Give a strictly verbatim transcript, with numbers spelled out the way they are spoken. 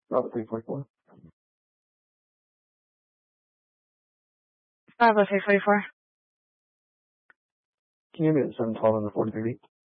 Bravo three forty-four. Bravo three forty-four. Can you give me the seven twelve and the forty-three beat?